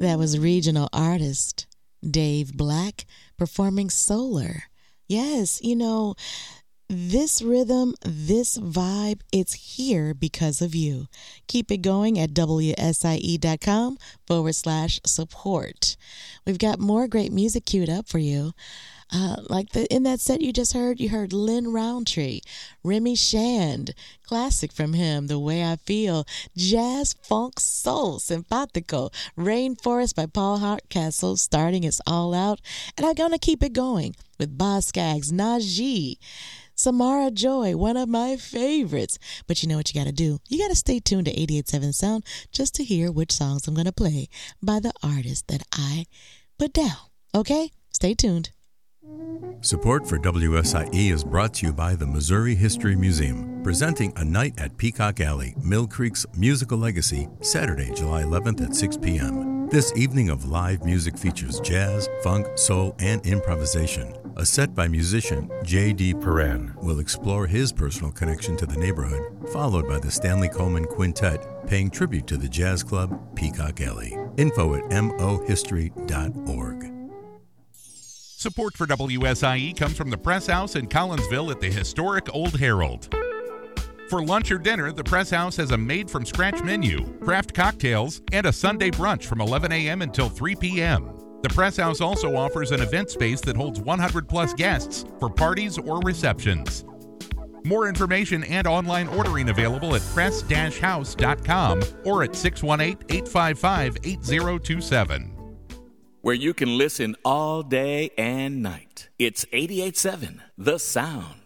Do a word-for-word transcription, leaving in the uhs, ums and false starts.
That was regional artist Dave Black performing Solar. Yes, you know, this rhythm, this vibe, it's here because of you. Keep it going at WSIE.com forward slash support. We've got more great music queued up for you. Uh, like the in that set you just heard, you heard Lynn Roundtree, Remy Shand, classic from him, The Way I Feel, jazz, funk, soul, simpatico, Rainforest by Paul Hardcastle, starting us all out. And I'm going to keep it going with Boz Scaggs, Najee, Samara Joy, one of my favorites. But you know what you got to do? You got to stay tuned to eighty-eight point seven Sound just to hear which songs I'm going to play by the artist that I put down. Okay? Stay tuned. Support for W S I E is brought to you by the Missouri History Museum, presenting A Night at Peacock Alley, Mill Creek's musical legacy, Saturday, July eleventh at six p.m. This evening of live music features jazz, funk, soul, and improvisation. A set by musician J D. Perrin will explore his personal connection to the neighborhood, followed by the Stanley Coleman Quintet paying tribute to the jazz club Peacock Alley. Info at m o history dot org. Support for W S I E comes from the Press House in Collinsville at the historic Old Herald. For lunch or dinner, the Press House has a made-from-scratch menu, craft cocktails, and a Sunday brunch from eleven a.m. until three p.m. The Press House also offers an event space that holds one hundred plus guests for parties or receptions. More information and online ordering available at press dash house dot com or at six one eight, eight five five, eight zero two seven. Where you can listen all day and night. It's eighty-eight point seven The Sound.